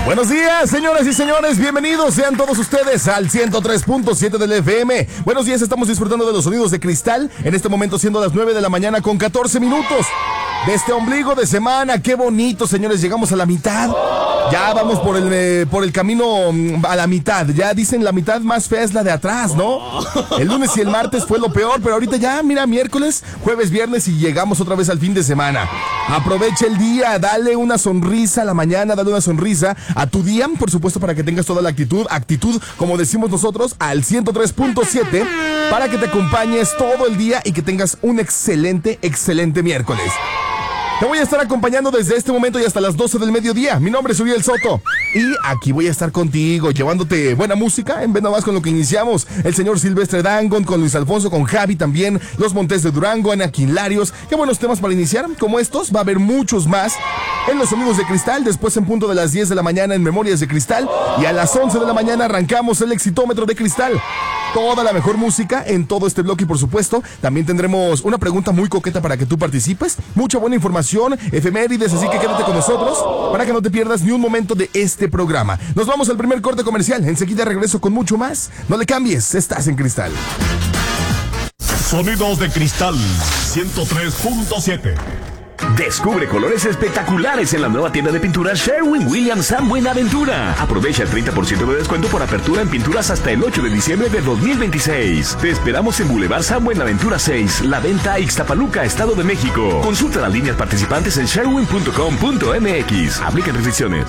Buenos días, señoras y señores, bienvenidos sean todos ustedes al 103.7 del FM. Buenos días, estamos disfrutando de los sonidos de Cristal, en este momento siendo las 9 de la mañana con 14 minutos. De este ombligo de semana, qué bonito, señores, llegamos a la mitad. Ya vamos por el camino a la mitad. Ya dicen la mitad más fea es la de atrás, ¿no? El lunes y el martes fue lo peor, pero ahorita ya, mira, miércoles, jueves, viernes y llegamos otra vez al fin de semana. Aprovecha el día, dale una sonrisa a la mañana, dale una sonrisa a tu día, por supuesto, para que tengas toda la actitud, como decimos nosotros, al 103.7, para que te acompañes todo el día y que tengas un excelente miércoles. Te voy a estar acompañando desde este momento y hasta las 12 del mediodía. Mi nombre es Uriel Soto y aquí voy a estar contigo, llevándote buena música. En vez nada más con lo que iniciamos, el señor Silvestre Dangond, con Luis Alfonso, con Javi también, los Montes de Durango, Anakin Larios. Qué buenos temas para iniciar. Como estos, va a haber muchos más en los Sonidos de Cristal. Después, en punto de las 10 de la mañana, en Memorias de Cristal. Y a las 11 de la mañana arrancamos el Exitómetro de Cristal. Toda la mejor música en todo este bloque y, por supuesto, también tendremos una pregunta muy coqueta para que tú participes. Mucha buena información, efemérides, así que quédate con nosotros para que no te pierdas ni un momento de este programa. Nos vamos al primer corte comercial. Enseguida regreso con mucho más. No le cambies, estás en Cristal. Sonidos de Cristal 103.7. Descubre colores espectaculares en la nueva tienda de pintura Sherwin-Williams San Buenaventura. Aprovecha el 30% de descuento por apertura en pinturas hasta el 8 de diciembre de 2026. Te esperamos en Boulevard San Buenaventura 6, La Venta, Ixtapaluca, Estado de México. Consulta las líneas participantes en sherwin.com.mx. Aplican restricciones.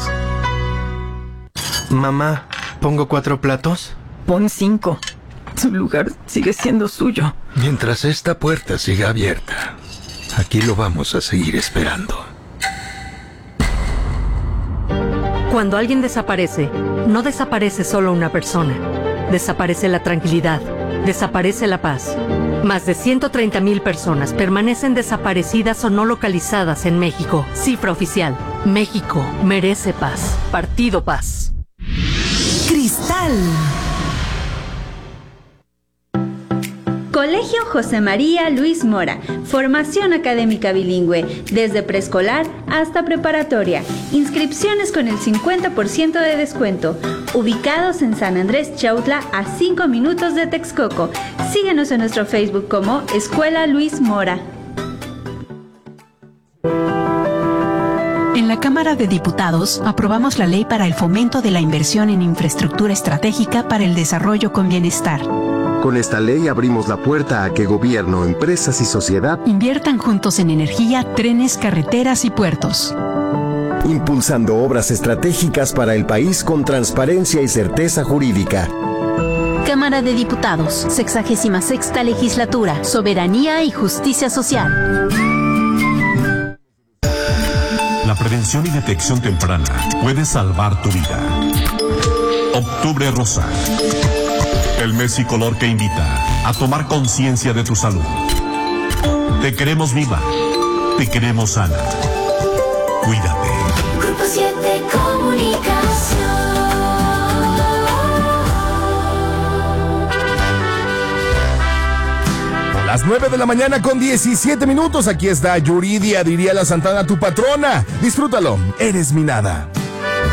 Mamá, ¿pongo 4 platos? Pon 5. Su lugar sigue siendo suyo. Mientras esta puerta siga abierta, aquí lo vamos a seguir esperando. Cuando alguien desaparece, no desaparece solo una persona. Desaparece la tranquilidad, desaparece la paz. Más de 130,000 personas permanecen desaparecidas o no localizadas en México. Cifra oficial. México merece paz. Partido Paz. Cristal. Colegio José María Luis Mora, formación académica bilingüe, desde preescolar hasta preparatoria, inscripciones con el 50% de descuento, ubicados en San Andrés Chautla a 5 minutos de Texcoco. Síguenos en nuestro Facebook como Escuela Luis Mora. En la Cámara de Diputados aprobamos la ley para el fomento de la inversión en infraestructura estratégica para el desarrollo con bienestar. Con esta ley abrimos la puerta a que gobierno, empresas y sociedad inviertan juntos en energía, trenes, carreteras y puertos. Impulsando obras estratégicas para el país con transparencia y certeza jurídica. Cámara de Diputados, 66ª Legislatura, Soberanía y Justicia Social. La prevención y detección temprana puede salvar tu vida. Octubre Rosa. El mes y color que invita a tomar conciencia de tu salud. Te queremos viva, te queremos sana. Cuídate. Grupo 7 Comunicación. Las 9 de la mañana con 17 minutos. Aquí está Yuridia, diría la Santana, tu patrona. Disfrútalo, eres mi nada.